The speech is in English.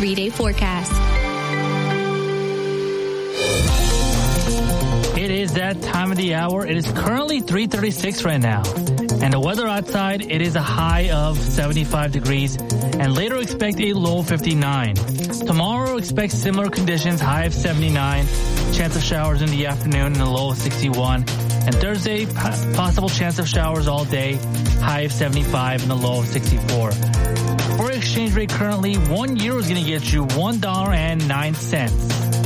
3-day forecast. It is that time of the hour. It is currently 3:36 right now. And the weather outside, it is a high of 75 degrees. And later expect a low of 59. Tomorrow expect similar conditions, high of 79. Chance of showers in the afternoon and a low of 61. And Thursday, possible chance of showers all day, high of 75 and a low of 64. For exchange rate currently, €1 is going to get you $1.09.